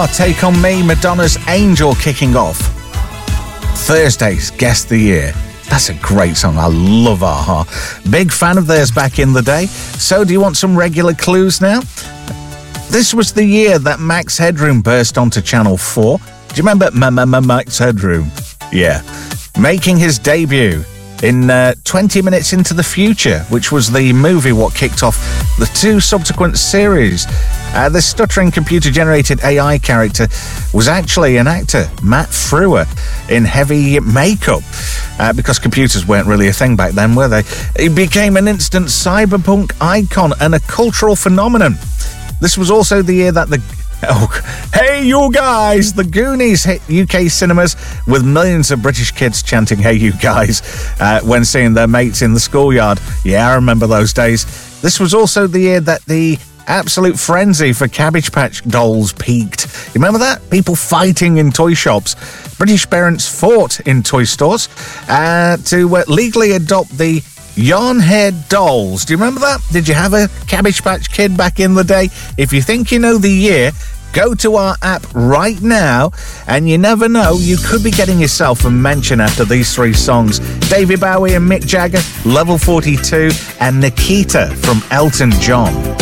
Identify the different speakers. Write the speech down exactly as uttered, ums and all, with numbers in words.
Speaker 1: Take On Me, Madonna's Angel kicking off Thursday's Guess the Year. That's a great song. I love a-ha. Big fan of theirs back in the day. So do you want some regular clues now? This was the year that Max Headroom burst onto Channel four. Do you remember Max Headroom? Yeah. Making his debut in uh, twenty minutes into the Future, which was the movie what kicked off the two subsequent series. Uh, the stuttering computer-generated A I character was actually an actor, Matt Frewer, in heavy makeup, uh, because computers weren't really a thing back then, were they? He became an instant cyberpunk icon and a cultural phenomenon. This was also the year that the Oh, hey, you guys! The Goonies hit U K cinemas with millions of British kids chanting, hey, you guys, uh, when seeing their mates in the schoolyard. Yeah, I remember those days. This was also the year that the absolute frenzy for Cabbage Patch dolls peaked. You remember that? People fighting in toy shops. British parents fought in toy stores uh, to uh, legally adopt the yarn-haired dolls. Do you remember that? Did you have a Cabbage Patch Kid back in the day? If you think you know the year, go to our app right now, and you never know, you could be getting yourself a mention after these three songs. David Bowie and Mick Jagger, Level forty-two, and Nikita from Elton John.